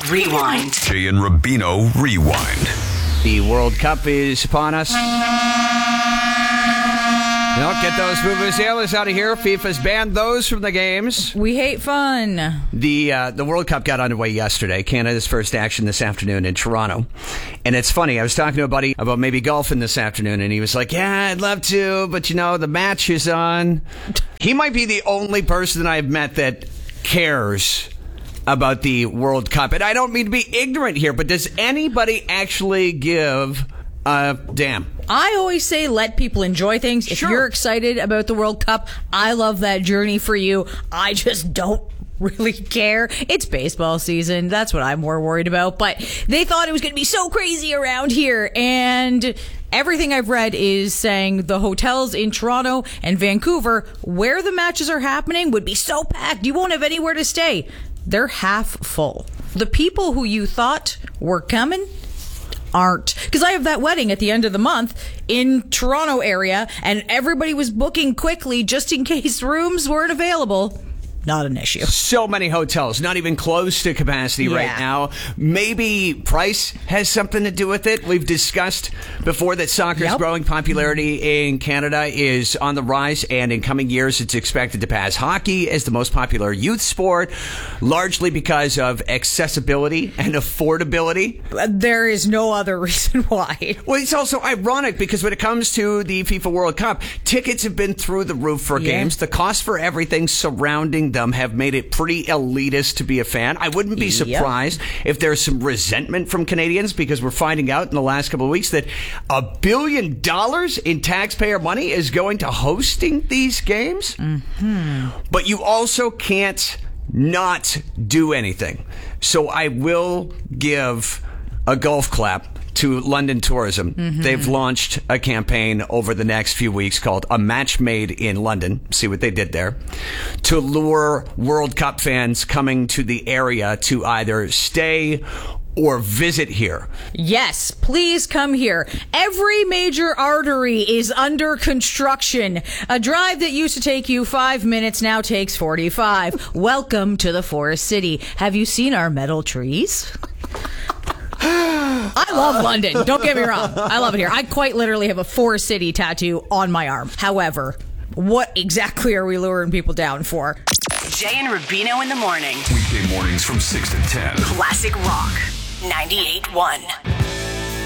Rewind. Jay and Rubino Rewind. The World Cup is upon us. No, get those vuvuzelas out of here. FIFA's banned those from the games. We hate fun. The World Cup got underway yesterday. Canada's first action this afternoon in Toronto. And it's funny, I was talking to a buddy about maybe golfing this afternoon, and he was like, yeah, I'd love to, but the match is on. He might be the only person that I've met that cares about the World Cup. And I don't mean to be ignorant here, but does anybody actually give a damn? I always say let people enjoy things. If you're excited about the World Cup, I love that journey for you. I just don't really care. It's baseball season. That's what I'm more worried about. But they thought it was going to be so crazy around here. And everything I've read is saying the hotels in Toronto and Vancouver, where the matches are happening, would be so packed. You won't have anywhere to stay. They're half full. The people who you thought were coming aren't. Because I have that wedding at the end of the month in Toronto area, and everybody was booking quickly just in case rooms weren't available. Not an issue. So many hotels, not even close to capacity right now. Maybe price has something to do with it. We've discussed before that soccer's growing popularity in Canada is on the rise, and in coming years it's expected to pass hockey as the most popular youth sport, largely because of accessibility and affordability. There is no other reason why. Well, it's also ironic because when it comes to the FIFA World Cup, tickets have been through the roof for games. The cost for everything surrounding them have made it pretty elitist to be a fan. I wouldn't be surprised if there's some resentment from Canadians, because we're finding out in the last couple of weeks that $1 billion in taxpayer money is going to hosting these games. But you also can't not do anything. So I will give a golf clap to London Tourism. They've launched a campaign over the next few weeks called A Match Made in London. See what they did there. To lure World Cup fans coming to the area to either stay or visit here. Yes, please come here. Every major artery is under construction. A drive that used to take you 5 minutes now takes 45. Welcome to the Forest City. Have you seen our metal trees? I love London. Don't get me wrong. I love it here. I quite literally have a Forest City tattoo on my arm. However, what exactly are we luring people down for? Jay and Rubino in the morning. Weekday mornings from 6 to 10. Classic Rock 98.1.